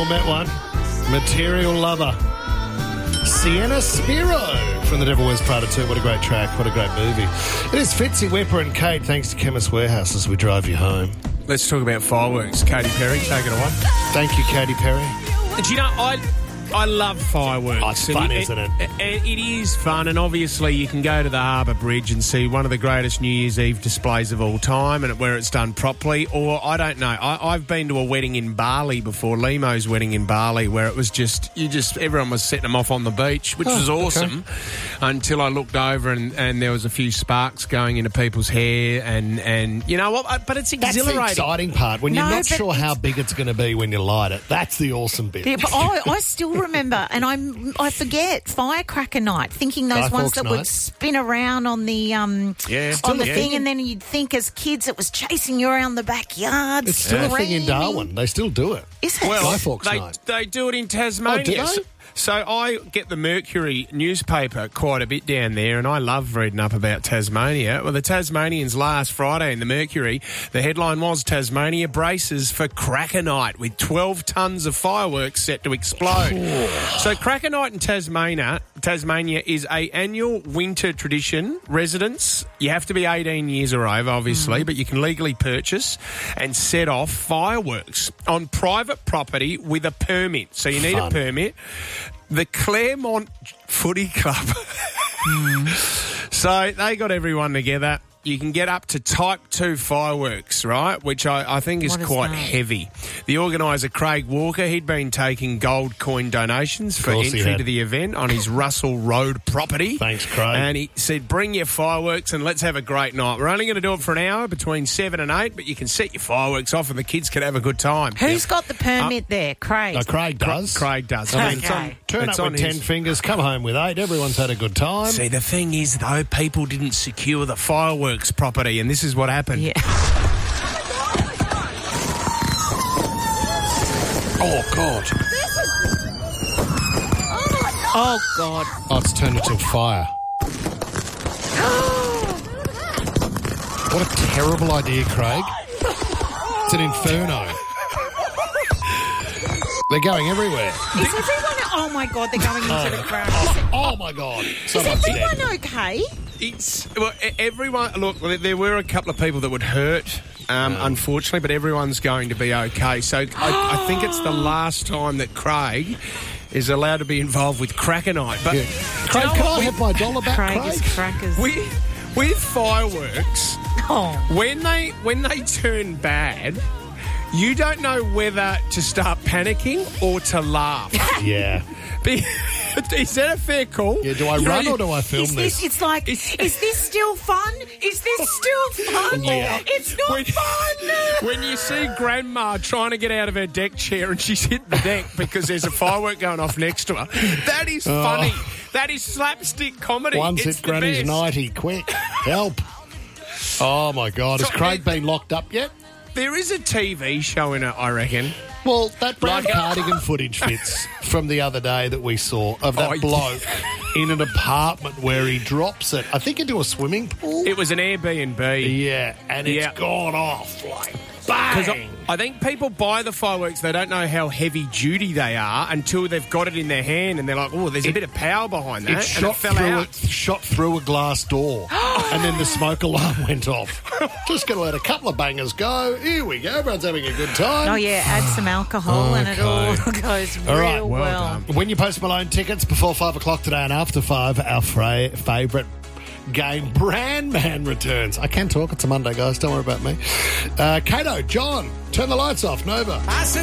all met one. Material Lover. Sienna Spiro from The Devil Wears Prada 2. What a great track. What a great movie. It is Fitzy, Whipper and Kate, thanks to Chemist Warehouse as we drive you home. Let's talk about fireworks. Katy Perry, take it away. Thank you, Katy Perry. Do you know, I love fireworks. Oh, it's fun, isn't it? It is fun, and obviously you can go to the Harbour Bridge and see one of the greatest New Year's Eve displays of all time, and where it's done properly. Or, I don't know, I've been to a wedding in Bali before, Limo's wedding in Bali, where it was everyone was setting them off on the beach, which was awesome, until I looked over and there was a few sparks going into people's hair, and you know what? But it's exhilarating. That's the exciting part, when you're not sure how big it's going to be when you light it. That's the awesome bit. Yeah, but I still remember, and I forget, Firecracker Night, thinking those ones that would spin around on the thing, and then you'd think as kids it was chasing you around the backyard. It's still a thing in Darwin. They still do it. Is it? Well, Skyforks Night. They do it in Tasmania. Oh, do they? So I get the Mercury newspaper quite a bit down there, and I love reading up about Tasmania. Well, the Tasmanians last Friday in the Mercury, the headline was Tasmania braces for Cracker Night with 12 tonnes of fireworks set to explode. So Cracker Night in Tasmania is a annual winter tradition. Residents, you have to be 18 years or over, obviously, but you can legally purchase and set off fireworks on private property with a permit. So you need a permit. The Claremont Footy Club. So they got everyone together. You can get up to Type 2 fireworks, right, which I think is quite heavy. The organiser, Craig Walker, he'd been taking gold coin donations for entry to the event on his Russell Road property. Thanks, Craig. And he said, bring your fireworks and let's have a great night. We're only going to do it for an hour between 7 and 8, but you can set your fireworks off and the kids can have a good time. Who's got the permit there? Craig? No, Craig does. Craig does. I mean, turn up with 10 fingers, come home with 8. Everyone's had a good time. See, the thing is, though, people didn't secure the fireworks property, and this is what happened. Yeah. Oh, God. Oh, God. Oh, it's turned into a fire. What a terrible idea, Craig. It's an inferno. They're going everywhere. Is everyone... Oh, my God, they're going into the crowd. Oh, my God. Is everyone okay? Everyone. Look, there were a couple of people that would hurt, unfortunately, but everyone's going to be okay. So I think it's the last time that Craig is allowed to be involved with Cracker Night. But Craig, can I have my dollar back, Craig? Is crackers. With fireworks, when they turn bad, you don't know whether to start panicking or to laugh. Yeah. Is that a fair call? Yeah, do I run or do I film this? It's like, is this still fun? Is this still fun? Yeah. It's not fun. When you see Grandma trying to get out of her deck chair and she's hit the deck because there's a firework going off next to her, that is funny. That is slapstick comedy. Once hit Granny's 90, quick. Help. Oh, my God. Has Craig been locked up yet? There is a TV show in it, I reckon. Well, that brown cardigan footage fits from the other day that we saw of that bloke in an apartment where he drops it, I think, into a swimming pool. It was an Airbnb. Yeah, and it's gone off like bang. I think people buy the fireworks, they don't know how heavy duty they are until they've got it in their hand and they're like, oh, there's a bit of power behind that. It shot through a glass door and then the smoke alarm went off. Just going to let a couple of bangers go. Here we go. Everyone's having a good time. Oh, yeah, add some alcohol and it all goes real well. When you Post Malone tickets before 5 o'clock today and after 5, our favourite game, Brand Man, returns. I can talk. It's a Monday, guys. Don't worry about me. Kato, John, turn the lights off. Nova.